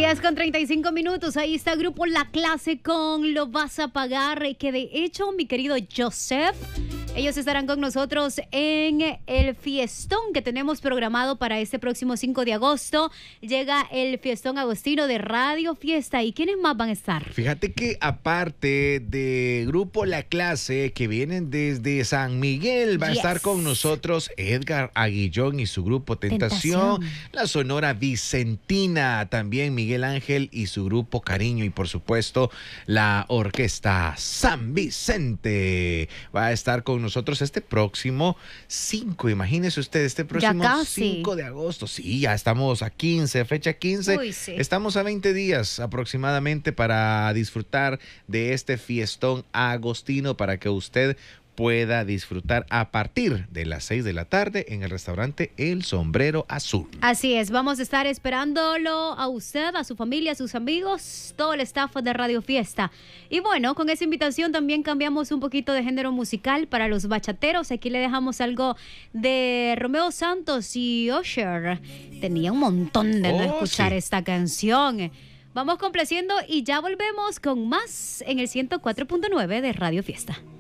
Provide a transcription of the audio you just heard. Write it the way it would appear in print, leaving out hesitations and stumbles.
10:35. Ahí está el grupo La Clase con Lo Vas a Pagar, que de hecho, mi querido Joseph, ellos estarán con nosotros en el fiestón que tenemos programado para este próximo 5 de agosto. Llega el fiestón agostino de Radio Fiesta. ¿Y quiénes más van a estar? Fíjate que aparte de grupo La Clase, que vienen desde San Miguel, va a estar con nosotros Edgar Aguillón y su grupo Tentación, la Sonora Vicentina, también Miguel Ángel y su grupo Cariño, y por supuesto la Orquesta San Vicente va a estar con nosotros este próximo 5, imagínese usted, este próximo 5 de agosto. Sí, ya estamos a 15, fecha 15. Uy, sí. Estamos a 20 días aproximadamente para disfrutar de este fiestón agostino, para que usted pueda disfrutar a partir de las 6 de la tarde en el restaurante El Sombrero Azul. Así es, vamos a estar esperándolo a usted, a su familia, a sus amigos, todo el staff de Radio Fiesta. Y bueno, con esa invitación también cambiamos un poquito de género musical para los bachateros. Aquí le dejamos algo de Romeo Santos y Usher. Tenía un montón de no escuchar esta canción. Vamos complaciendo y ya volvemos con más en el 104.9 de Radio Fiesta.